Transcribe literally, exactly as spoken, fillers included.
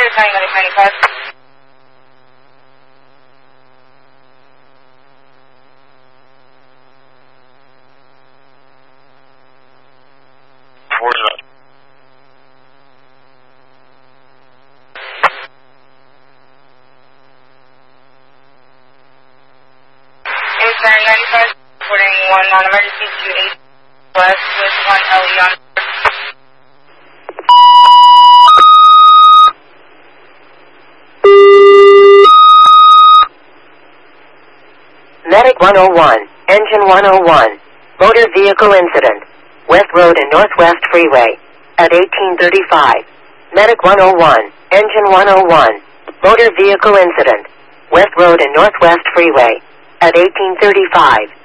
nine ninety-five. nine ninety-five, reporting one non-emergency to eight west with one L E on. Medic one oh one, Engine one oh one, motor vehicle incident, West Road and Northwest Freeway, at eighteen thirty-five. Medic one oh one, Engine one oh one, motor vehicle incident, West Road and Northwest Freeway, at eighteen thirty-five.